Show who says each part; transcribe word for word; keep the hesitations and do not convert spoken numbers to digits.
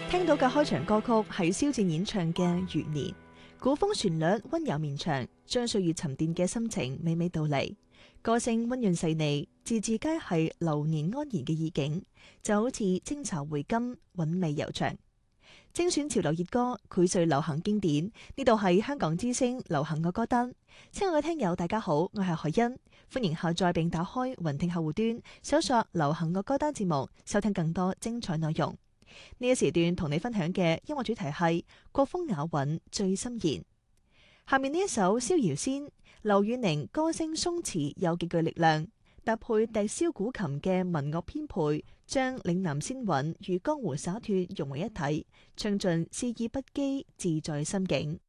Speaker 1: 聽到嘅開場歌曲係蕭戰演唱嘅《餘年》，古風旋律溫柔綿長，將歲月沉澱嘅心情娓娓道嚟。歌聲溫潤細膩，字字皆係流年安然嘅意境，就好似清茶回甘，韻味悠長。精選潮流熱歌，膾萃流行經典。呢度係香港之聲流行嘅歌單。親愛嘅聽友，大家好，我係海欣，歡迎下載並打開雲聽客戶端，搜索流行嘅歌單節目，收聽更多精彩內容。呢一時段同你分享嘅音樂主題係國風雅韻醉心弦。下面呢一首《逍遙仙》，劉宇寧歌聲鬆弛又極具力量，搭配笛簫古琴嘅民樂編配，將嶺南仙韻與江湖灑脫融為一體，唱盡詩意不羈，自在心境。